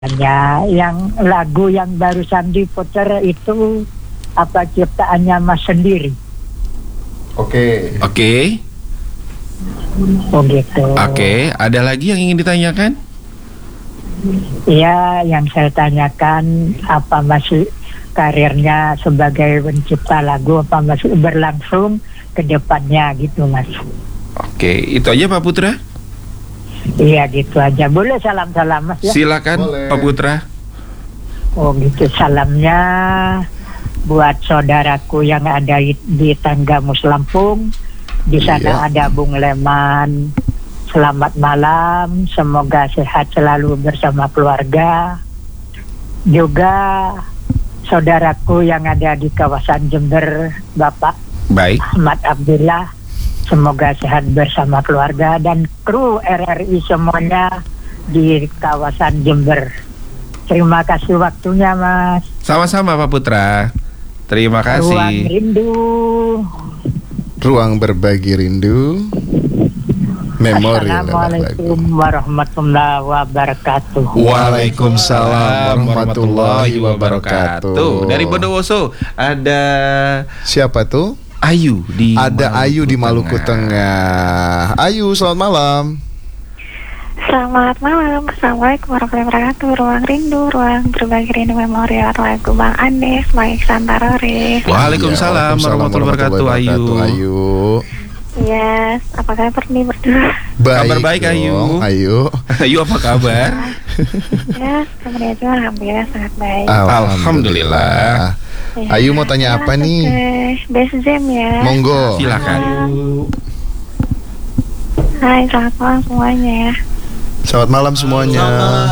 Ya, yang lagu yang barusan diputar itu apa ciptaannya Mas sendiri? Oke. Oh gitu. Oke, ada lagi yang ingin ditanyakan? Iya, yang saya tanyakan apa masih karirnya sebagai pencipta lagu apa masih berlangsung ke depannya gitu Mas? Oke, itu aja Pak Putra. Iya gitu aja. Boleh salam-salam Mas ya? Silakan Boleh. Pak Putra. Oh gitu, salamnya buat saudaraku yang ada di Tanggamus Lampung. Di sana ada Bung Leman. Selamat malam, semoga sehat selalu bersama keluarga. Juga saudaraku yang ada di kawasan Jember, Bapak Baik. Ahmad Abdullah, semoga sehat bersama keluarga dan kru RRI semuanya di kawasan Jember. Terima kasih waktunya Mas. Sama-sama Pak Putra. Terima Ruang kasih. rindu. Ruang berbagi rindu. Memori lewat lagu. Assalamualaikum warahmatullahi wabarakatuh. Waalaikumsalam warahmatullahi wabarakatuh. Dari Bondowoso ada Siapa tuh? Ayu di Ada Ayu di Maluku Tengah. Ayu, selamat malam. Selamat malam, Assalamualaikum warahmatullahi wabarakatuh. Ruang rindu, ruang berbagi rindu memori lagu Bang Andes, Bang Iksan Tarore. Waalaikumsalam warahmatullahi wabarakatuh. Ayu. Yes, apa kabar nih berdua? Kabar baik, dong, Ayu. Ayu. Ayu apa kabar? Ya, kabarnya juga alhamdulillah sangat baik. Alhamdulillah. Ya, Ayu mau tanya apa langsung nih? ke Best Jam ya. Monggo. Silakan. Hai, selamat malam semuanya ya. Selamat malam semuanya.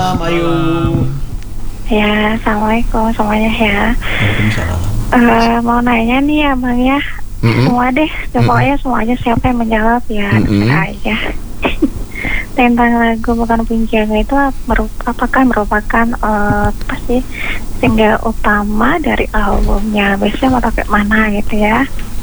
Ya, assalamualaikum semuanya ya. Mau nanya nih ya Bang ya. Semua deh, pokoknya semuanya siapa yang menjawab ya aja. Tentang lagu Bukan Punjaga itu apakah merupakan apa sih single utama dari albumnya biasanya atau kayak mana gitu ya?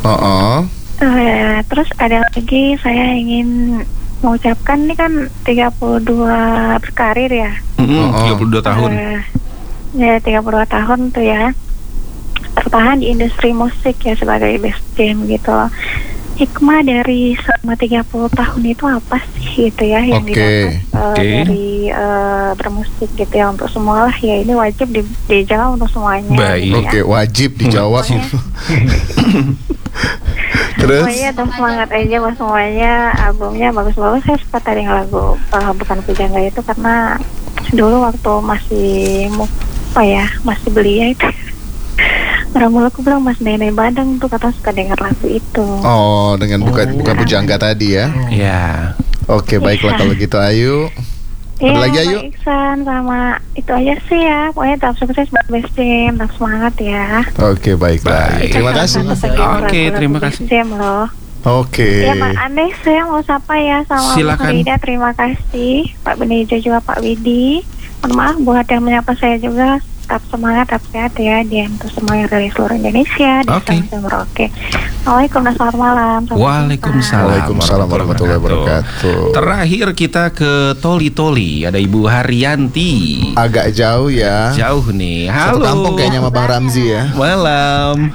Terus ada lagi saya ingin mengucapkan ini kan 32 berkarir ya. 32 tahun. Ya 32 tahun tuh ya. Bertahan di industri musik ya sebagai Best Jam gitu loh. Hikmah dari selama 30 tahun itu apa sih gitu ya yang didapat dari bermusik gitu ya untuk semua lah ya, ini wajib dijawab untuk semuanya. Baik. Gitu ya. Wajib dijawab. Terus? Pokoknya tetap semangat aja buat semuanya, albumnya bagus-bagus. Saya suka tadi lagu Bukan Pujangga itu karena dulu waktu masih belia itu orang aku bilang Mas Nenek Badang tuh kata suka dengar lagu itu. Oh, dengan bukan pujangga tadi ya? Ya. Oke, baiklah kalau gitu Ayu. Ada lagi Ayu? Pak Iksan sama itu aja sih ya. Pokoknya tetap sukses buat Best Jam, tetap semangat ya. Oke, baiklah. Baik. Terima kasih. Oke, terima kasih. Best Jam loh. Oke. Ya Pak Andes, saya mau sapa ya sama Silakan. Pak Rida, terima kasih. Pak Benijo juga Pak Widi. Mohon maaf buat yang menyapa saya juga. Tetap semangat, tetap sehat ya di untuk semua yang dari seluruh Indonesia. Oke. Oke. Assalamualaikum dan selamat malam. Waalaikumsalam. Waalaikumsalam warahmatullahi wabarakatuh. Terakhir kita ke Toli-Toli. Ada Ibu Haryanti. Agak jauh ya. Jauh nih. Satu Halo. kampung kayaknya sama Bang Ramzi ya. Malam.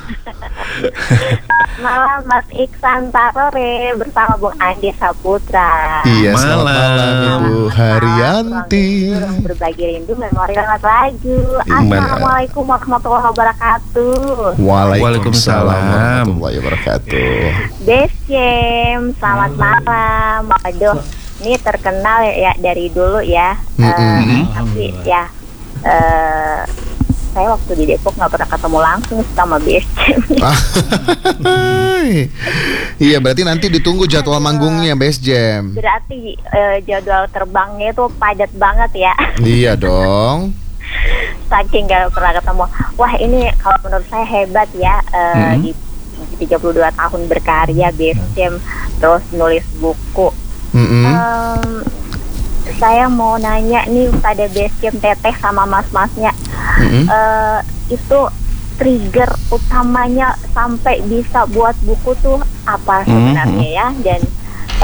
Malam Mas Iksan Tarore bersama Bung Andi Saputra. Iya, selamat Malam. malam Ibu Haryanti. Ruang berbagi rindu memori lewat lagu. Assalamualaikum warahmatullahi wabarakatuh. Waalaikumsalam warahmatullahi wabarakatuh. Best Jam, selamat malam. Aduh, ini terkenal ya dari dulu ya. Tapi ya saya waktu di Depok nggak pernah ketemu langsung sama Best Jam. Iya, berarti nanti ditunggu jadwal manggungnya Best Jam. Berarti jadwal terbangnya itu padat banget ya. Iya dong. Saking gak pernah ketemu. Wah, ini kalau menurut saya hebat ya. Di 32 tahun berkarya Best Jam, terus nulis buku. Saya mau nanya nih pada Best Jam Teteh sama mas-masnya, itu trigger utamanya sampai bisa buat buku tuh apa sebenarnya ya? Dan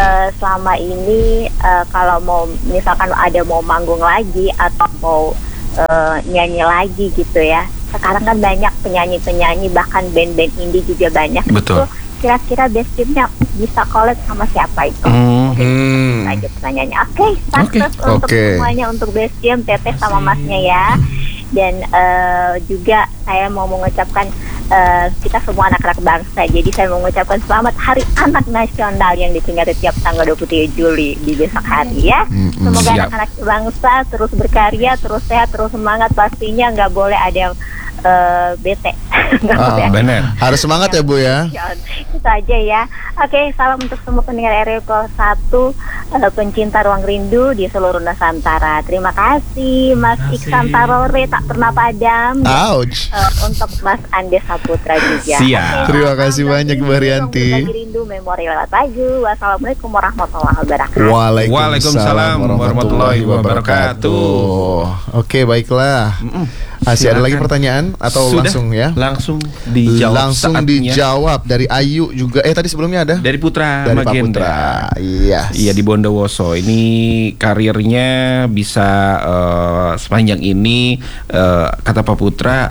selama ini kalau mau misalkan ada mau manggung lagi atau mau nyanyi lagi gitu ya. Sekarang kan banyak penyanyi-penyanyi, bahkan band-band indie juga banyak. Betul. Itu kira-kira best teamnya bisa collab sama siapa itu? Aja pertanyaannya. Oke, sukses untuk semuanya, untuk best team Teteh sama Masnya ya. Dan juga saya mau mengucapkan kita semua anak-anak bangsa. Jadi saya mengucapkan selamat Hari Anak Nasional yang diperingati tiap tanggal 23 Juli di besok hari ya. Semoga anak-anak bangsa terus berkarya, terus sehat, terus semangat. Pastinya nggak boleh ada yang bete. Benar. Harus semangat ya Bu ya. Itu aja ya. Oke, salam untuk semua pendengar RRI 1, pencinta ruang rindu di seluruh Nusantara. Terima kasih Mas Iksan Tarore tak pernah padam. Ouch. Untuk Mas Andes Saputra juga. Siap. Terima kasih banyak Bu Haryanti. Berbagi rindu memori lewat lagu. Wassalamualaikum warahmatullahi wabarakatuh. Waalaikumsalam warahmatullahi wabarakatuh. Oke, baiklah. Masih ada lagi pertanyaan atau Sudah, langsung ya? Langsung dijawab. Langsung dijawab dari Ayu juga. Tadi sebelumnya ada? Dari Putra dari Pak Magenda. Putra. Yes. Iya, di Bondowoso. Ini karirnya bisa sepanjang ini kata Pak Putra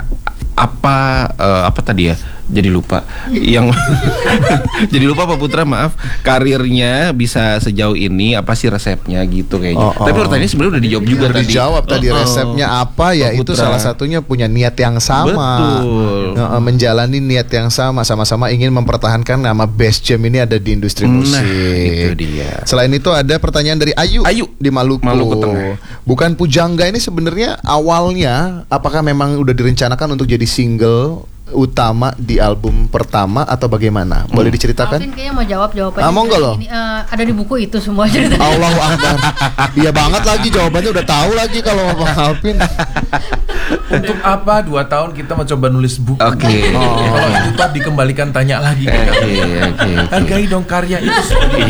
apa tadi ya? Jadi lupa. Yang jadi lupa Pak Putra, maaf. Karirnya bisa sejauh ini apa sih resepnya gitu kayaknya. Tapi pertanyaannya sebenarnya udah dijawab juga tadi. Dijawab tadi resepnya apa ya? Itu salah satunya punya niat yang sama. Betul. Menjalani niat yang sama-sama ingin mempertahankan nama Best Jam ini ada di industri musik. Itu dia. Selain itu ada pertanyaan dari Ayu di Maluku. Tengah. Bukan Pujangga ini sebenarnya awalnya apakah memang udah direncanakan untuk jadi single utama di album pertama atau bagaimana? Boleh diceritakan? Alvin kayaknya mau jawab jawabannya. Monggo loh. Ada di buku itu semua cerita. Allahu Akbar. Iya banget lagi jawabannya udah tahu lagi kalau Bang Alvin. Untuk apa 2 tahun kita mencoba nulis buku? Oke. Kalau itu tak dikembalikan tanya lagi. Hargai dong karya itu.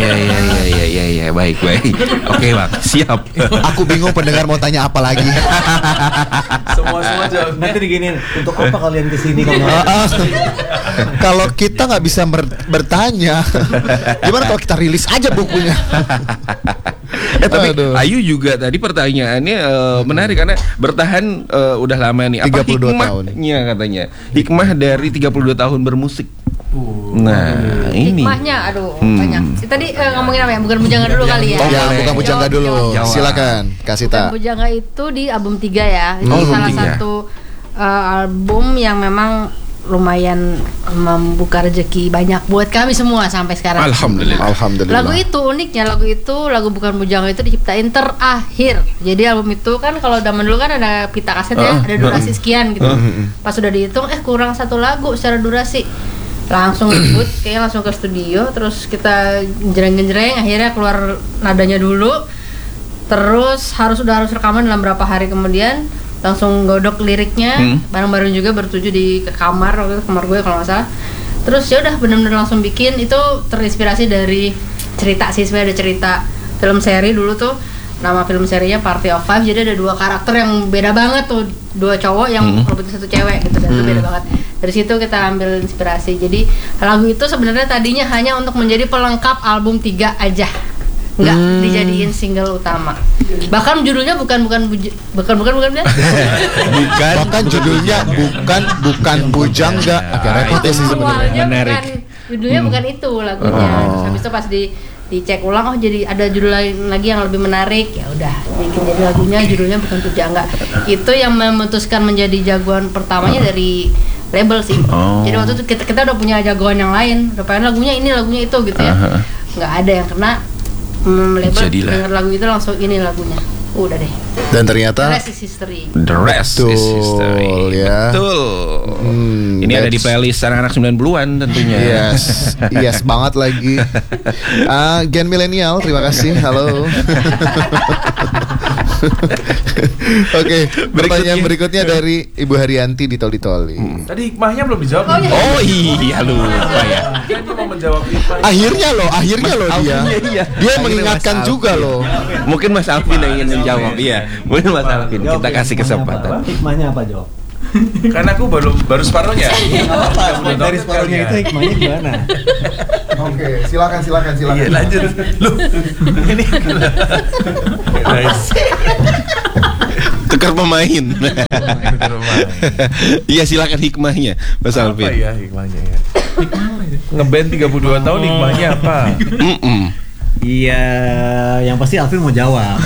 Iya, baik. Oke, Bang. Siap. Aku bingung pendengar mau tanya apa lagi. Semua jawab. Nanti diginiin, untuk apa kalian kesini kalau kita nggak bisa bertanya, gimana kalau kita rilis aja bukunya? Tapi Ayu juga tadi pertanyaannya menarik karena bertahan udah lama nih. Apa 32 hikmahnya tahun. katanya? Hikmah dari 32 tahun bermusik. Nah, ini hikmahnya banyak. Tadi ngomongin apa ya? Bukan Pujangga dulu kali ya. Ya, bukan Pujangga dulu. Jawab. Silakan, kasih tahu. Bukan Pujangga itu di album 3 ya. Itu salah 3. satu album yang memang lumayan membuka rezeki banyak buat kami semua sampai sekarang. Alhamdulillah. Lagu itu uniknya, lagu Bukan Pujangga itu diciptain terakhir. Jadi album itu kan kalau zaman dulu kan ada pita kaset ya, ada durasi sekian gitu. Pas sudah dihitung kurang 1 lagu secara durasi. Langsung ribut, kayaknya langsung ke studio, terus kita genjreng-genjreng, akhirnya keluar nadanya dulu. Terus harus rekaman dalam berapa hari kemudian. Langsung godok liriknya bareng-bareng juga bertujuh ke kamar, waktu itu kamar gue kalau nggak salah. Terus ya udah benar-benar langsung bikin. Itu terinspirasi dari cerita sih, sebenarnya ada cerita film seri dulu tuh, nama film serinya Party of Five. Jadi ada 2 karakter yang beda banget tuh, 2 cowok yang merebut 1 cewek gitu, dan itu beda banget. Dari situ kita ambil inspirasi. Jadi lagu itu sebenarnya tadinya hanya untuk menjadi pelengkap album 3 aja, nggak dijadiin single utama. Bahkan judulnya bukan bahkan judulnya bukan Pujangga. Agak repot ya sih sebenarnya. Menarik. Judulnya bukan itu lagunya. Habis itu pas dicek ulang, jadi ada judul lain lagi yang lebih menarik. Ya udah, bikin jadi lagunya judulnya Bukan Pujangga. Itu yang memutuskan menjadi jagoan pertamanya dari label sih. Jadi waktu itu kita udah punya jagoan yang lain. Udah pengen lagunya itu gitu ya. Nggak ada yang kena label denger lagu itu langsung ini lagunya. Udah deh. Dan ternyata The Rest is History. The Rest is History. Ya. Betul. Ini ada di playlist anak-anak 90-an tentunya. Yes banget lagi. Gen Milenial, terima kasih. Halo. Oke, pertanyaan berikutnya dari Ibu Haryanti di Toli-Toli. Tadi hikmahnya belum dijawab. Oh iya lupa ya. Dia mau menjawab hikmah. Akhirnya loh dia. Dia mengingatkan juga loh. Mungkin Mas Alvin yang ingin menjawab. Iya, mungkin Mas Alvin. Kita kasih kesempatan. Hikmahnya apa jawab? Karena aku baru separuhnya. Dari separuhnya itu hikmahnya gimana? Oke, silakan. Iya, lanjut. Loh. Ini Tukar pemain. Iya, silakan hikmahnya, Mas Alvin. Apa ya hikmahnya ya? Ngeband 32 tahun hikmahnya apa? Iya, yang pasti Alvin mau jawab.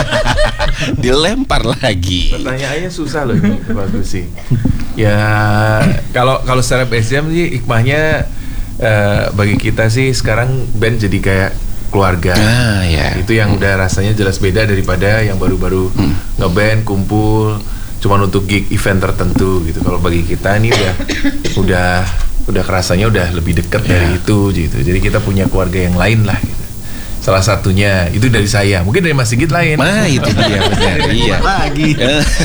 Dilempar lagi. Pertanyaannya susah loh ini, bagus sih. Ya, kalau secara BSM sih hikmahnya bagi kita sih sekarang band jadi kayak keluarga. Ya. Itu yang udah rasanya jelas beda daripada yang baru-baru ngeband kumpul cuman untuk gig event tertentu gitu. Kalau bagi kita ini udah kerasanya udah lebih dekat dari itu gitu. Jadi kita punya keluarga yang lain lah gitu. Salah satunya itu dari saya, mungkin dari Mas Sigit lain. Nah, itu dia benar. Iya. Lagi.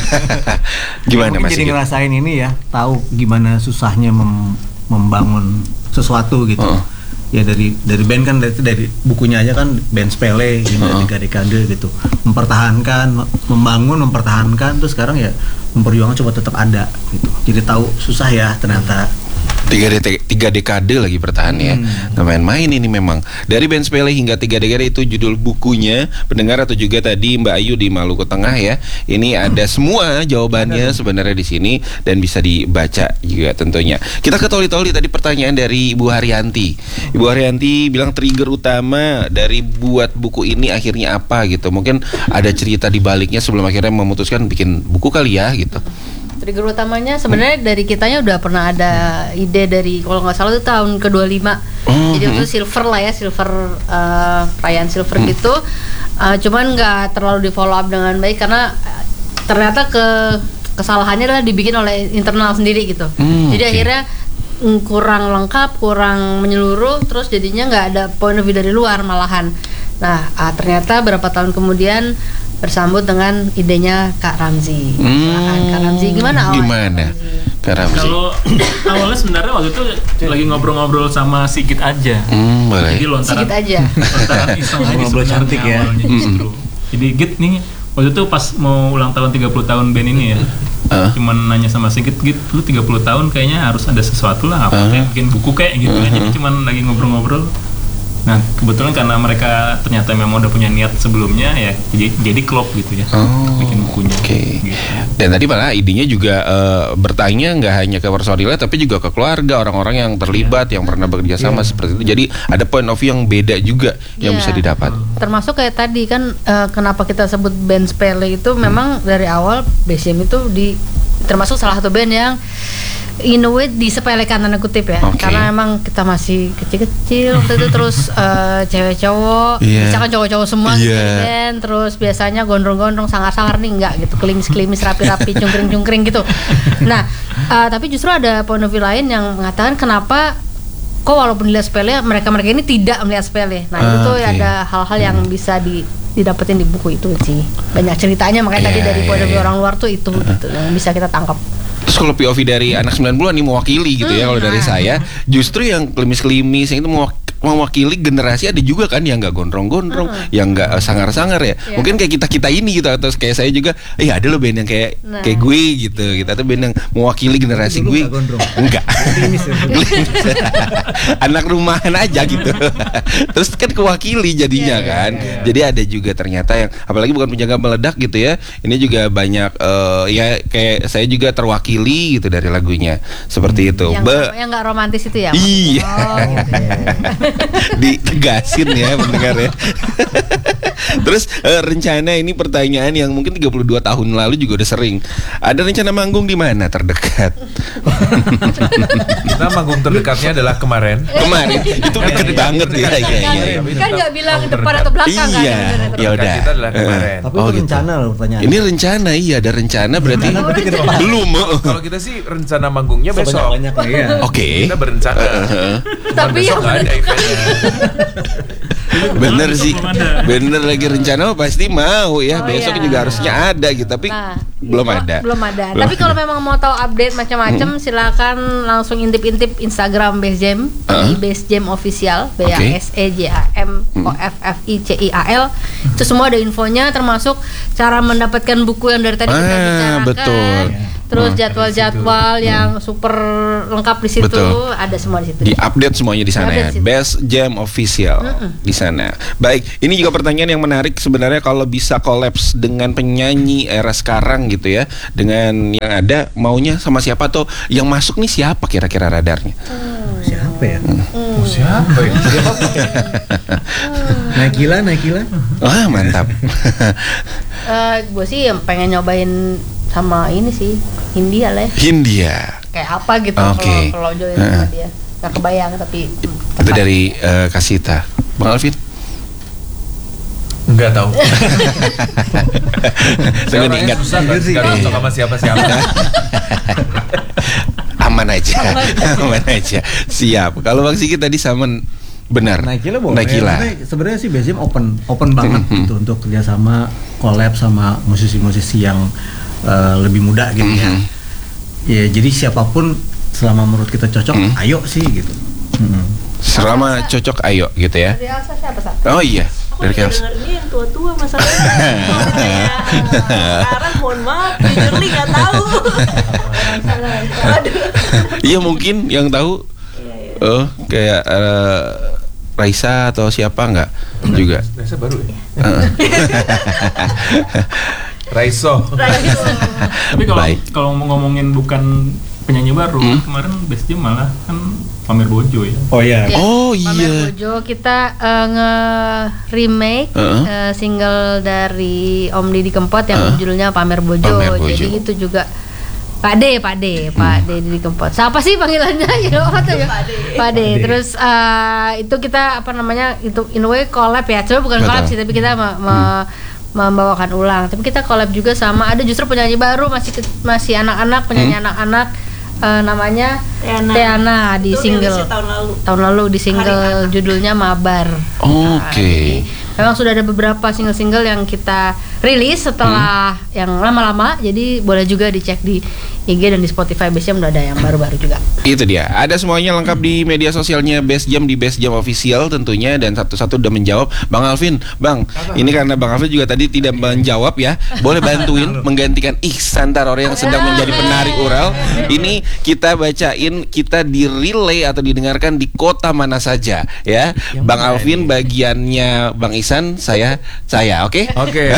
Gimana Mas Jadi Sigit? ngerasain ini ya, tahu gimana susahnya membangun sesuatu gitu. Ya dari band kan dari bukunya aja kan band sepele gitu, dari dekade gitu. Mempertahankan, mempertahankan, terus sekarang ya memperjuangkan coba tetap ada gitu. Jadi tahu susah ya ternyata. 3 dekade lagi bertahannya. Nggak main-main ini memang. Dari band sepele hingga 3 dekade itu judul bukunya pendengar, atau juga tadi Mbak Ayu di Maluku Tengah ya. Ini ada semua jawabannya sebenarnya di sini dan bisa dibaca juga tentunya. Kita ke Toli-Toli, tadi pertanyaan dari Ibu Haryanti. Ibu Haryanti bilang trigger utama dari buat buku ini akhirnya apa gitu. Mungkin ada cerita di baliknya sebelum akhirnya memutuskan bikin buku kali ya gitu. Trigger utamanya sebenarnya dari kitanya udah pernah ada ide dari, kalau nggak salah itu tahun ke-25. Jadi itu silver lah ya, perayaan silver gitu. Cuman nggak terlalu di follow up dengan baik karena ternyata kesalahannya adalah dibikin oleh internal sendiri gitu. Jadi akhirnya kurang lengkap, kurang menyeluruh, terus jadinya nggak ada point of view dari luar malahan. Nah, ternyata berapa tahun kemudian bersambut dengan idenya Kak Ramzi. Kak Ramzi gimana awalnya? Kak Ramzi? Kalau awalnya sebenarnya waktu itu lagi ngobrol-ngobrol sama Sigit aja. Boleh. Jadi lontaran Sigit aja. Lontaran iseng aja Ngobrol cantik ya. awalnya justru. Jadi Git nih waktu itu pas mau ulang tahun 30 tahun band ini ya. Cuman nanya sama Sigit, Git lu 30 tahun kayaknya harus ada sesuatu lah, apa kayak bikin buku kayak gitu ya. Jadi cuman lagi ngobrol-ngobrol. Nah, kebetulan karena mereka ternyata memang udah punya niat sebelumnya ya, jadi klop gitu ya, bikin bukunya. Gitu. Dan tadi malah idenya juga bertanya nggak hanya ke personilnya, tapi juga ke keluarga, orang-orang yang terlibat, yang pernah bekerja sama seperti itu. Jadi ada point of view yang beda juga yang bisa didapat. Termasuk kayak tadi kan, kenapa kita sebut band sepele itu memang dari awal BSM itu termasuk salah satu band yang in a way disepelekan tanda kutip ya, karena emang kita masih kecil-kecil waktu itu, terus cewek cowok, misalkan cowok-cowok semua gitu kan, terus biasanya gondrong-gondrong, sangar-sangar nih enggak gitu, kelimis-kelimis, rapi-rapi, cungkring-cungkring gitu. Nah, tapi justru ada point of view lain yang mengatakan kenapa kok walaupun dilihat sepele, mereka ini tidak melihat sepele. Nah, itu tuh ada hal-hal yang bisa didapetin di buku itu sih. Banyak ceritanya, makanya tadi dari point of view orang luar tuh itu gitu yang bisa kita tangkap. Terus kalau POV dari anak 90-an nih mewakili gitu ya, kalau dari saya justru yang klimis-klimis yang itu mewakili generasi, ada juga kan yang nggak gondrong-gondrong, yang nggak sangar-sangar ya. Mungkin kayak kita ini gitu, atau kayak saya juga, ada loh band yang kayak gue gitu. Kita tuh band yang mewakili generasi gue. Enggak. Anak rumahan aja gitu. Terus kan kewakili jadinya kan. Jadi ada juga ternyata yang apalagi bukan penjaga meledak gitu ya. Ini juga banyak ya kayak saya juga terwakili gitu dari lagunya. Seperti itu. Yang nggak romantis itu ya? Iya. Ditegasin ya mendengar ya. Terus rencana ini pertanyaan yang mungkin 32 tahun lalu juga udah sering. Ada rencana manggung di mana terdekat? Kita manggung terdekatnya adalah kemarin. Itu deket banget ya. Kan nggak bilang depan atau belakang kan? Ya udah. Kita adalah kemarin. Tapi itu rencana loh pertanyaan. Ini rencana, ada rencana berarti. Belum. Kalau kita sih rencana manggungnya besok. Oke. Kita berencana. Tapi besok nggak ada eventnya. Bener sih, bener lagi rencana pasti mau ya. Besok juga harusnya ada gitu, tapi belum ada. Tapi kalau memang mau tahu update macam-macam, silakan langsung intip-intip Instagram Base Jam, di Base Jam Official, BASEJAMOFFICIAL. Itu semua ada infonya, termasuk cara mendapatkan buku yang dari tadi kita bicarakan. Betul. terus jadwal-jadwal yang super lengkap di situ. Betul. Ada semua di situ. Di-update semuanya di sana ya. Di-update di situ. Best Jam Official di sana. Baik, ini juga pertanyaan yang menarik sebenarnya, kalau bisa kolaps dengan penyanyi era sekarang gitu ya, dengan yang ada, maunya sama siapa tuh? Yang masuk nih siapa kira-kira radarnya? Siapa ya? Siapa ya? Naikila. Wah, mantap. Gue sih yang pengen nyobain sama ini sih, Hindia lah ya. Hindia. Kayak apa gitu Oke. kalau join sama dia. Gak kebayang tapi Itu dari Kasita. Bang Alvin? Enggak tahu. Saya ingat. Susah kan? Gak cocok sama siapa-siapa. Aman aja. Siap. Kalau Bang Sigit tadi sama benar. Naikila boleh. Sebenarnya sih Best Jam open banget gitu untuk kerjasama, collab sama musisi-musisi yang lebih muda gitu ya. Ya jadi siapapun selama menurut kita cocok, ayo sih gitu. Selama cocok ayo gitu ya. Dari Elsa siapa Sa? Oh iya. Dari Kels. Dengarnya yang tua-tua masalahnya. Sekarang mohon maaf, jujur nih nggak tahu. Iya mungkin yang tahu. Oh kayak Raisa atau siapa nggak juga. Raisa baru ya. Raiso. Tapi kalau ngomongin bukan penyanyi baru, kemarin Best Jam malah kan Pamer Bojo ya. Oh iya. Oh iya. Pamer Bojo kita nge-remake single dari Om Didi Kempot yang judulnya Pamer Bojo. Jadi itu juga Pak D Didi Kempot. Siapa sih panggilannya? Pak D. Terus itu kita itu in a way collab ya. Coba bukan collab sih, tapi kita membawakan ulang. Tapi kita collab juga sama ada justru penyanyi baru masih anak-anak, penyanyi anak-anak namanya Teana di itu single tahun lalu di single judulnya Mabar. Oke. Memang sudah ada beberapa single-single yang kita rilis setelah yang lama-lama, jadi boleh juga dicek di IG dan di Spotify Best Jam udah ada yang baru-baru juga. Itu dia. Ada semuanya lengkap di media sosialnya Best Jam, di Best Jam Official tentunya, dan satu-satu udah menjawab. Bang Alvin, ini karena Bang Alvin juga tadi tidak menjawab ya, boleh bantuin menggantikan Ihsan Tarore yang sedang menjadi penari oral. Ini kita bacain, kita di relay atau didengarkan di kota mana saja ya. Bang Alvin bagiannya Bang Ihsan, saya oke? Oke.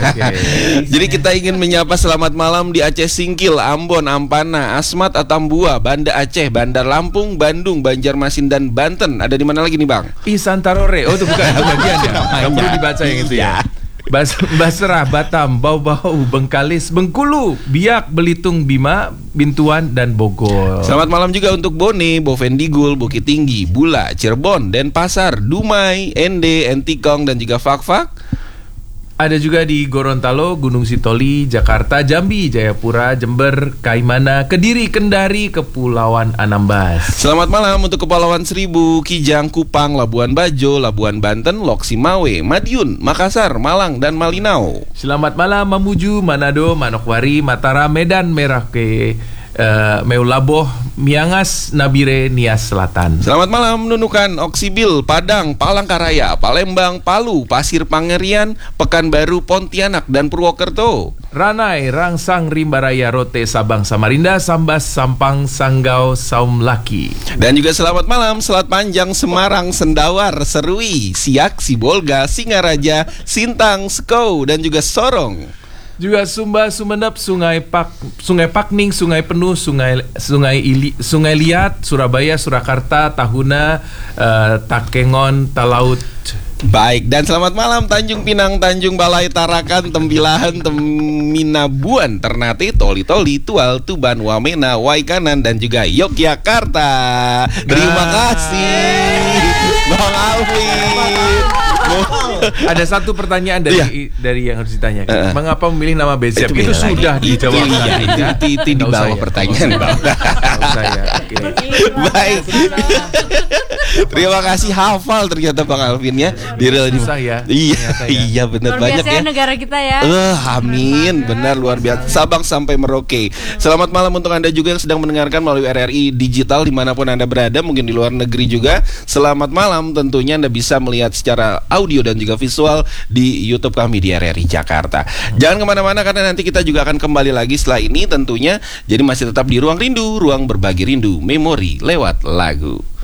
Jadi kita ingin menyapa selamat malam di Aceh Singkil, Ambon, Ampana, Asmat, Atambua, Banda Aceh, Bandar Lampung, Bandung, Banjarmasin, dan Banten. Ada di mana lagi nih Bang? Ihsan Tarore. Oh itu bukan bagian ya? Gak perlu dibaca yang itu ya. Basrah, Batam, Bau-Bau, Bengkalis, Bengkulu, Biak, Belitung, Bima, Bintuan, dan Bogor. Selamat malam juga untuk Bone, Bovendigul, Bukit Tinggi, Bula, Cirebon, Denpasar, Dumai, Ende, Entikong, dan juga Fak-Fak. Ada juga di Gorontalo, Gunung Sitoli, Jakarta, Jambi, Jayapura, Jember, Kaimana, Kediri, Kendari, Kepulauan Anambas. Selamat malam untuk Kepulauan Seribu, Kijang, Kupang, Labuan Bajo, Labuan Banten, Lok Simawe, Madiun, Makassar, Malang, dan Malinau. Selamat malam Mamuju, Manado, Manokwari, Mataram, Medan, Merauke, Meulaboh, Miangas, Nabire, Nias Selatan. Selamat malam Nunukan, Oksibil, Padang, Palangkaraya, Palembang, Palu, Pasir Pangerian, Pekanbaru, Pontianak, dan Purwokerto. Ranai, Rangsang, Rimbaraya, Rote, Sabang, Samarinda, Sambas, Sampang, Sanggau, Saumlaki. Dan juga selamat malam Selat Panjang, Semarang, Sendawar, Serui, Siak, Sibolga, Singaraja, Sintang, Sekou, dan juga Sorong. Juga Sumba, Sumeneb, Sungai Pakning, Sungai Penuh, Sungai Liat, Surabaya, Surakarta, Tahuna, Takengon, Talaut. Baik, dan selamat malam Tanjung Pinang, Tanjung Balai, Tarakan, Tembilahan, Teminabuan, Ternate, Toli-Toli, Tual, Tuban, Wamena, Waikanan, dan juga Yogyakarta. Terima kasih Bang Alvin. Ada satu pertanyaan dari yang harus ditanyakan. Mengapa memilih nama Best Jam? Itu sudah dijawab. Itu di bawah pertanyaan. Saya. Baik. Terima kasih, hafal ternyata Bang Alvin ya. Di real ini. Susah ya. Iya benar, banyak ya. Negara kita ya. Amin, benar, luar biasa. Sabang sampai Merauke. Selamat malam untuk Anda juga yang sedang mendengarkan melalui RRI Digital dimanapun Anda berada, mungkin di luar negeri juga. Selamat malam, tentunya Anda bisa melihat secara audio dan juga visual di YouTube kami di RRI Jakarta. Jangan kemana-mana karena nanti kita juga akan kembali lagi setelah ini tentunya. Jadi masih tetap di Ruang Rindu, ruang berbagi rindu, memori lewat lagu.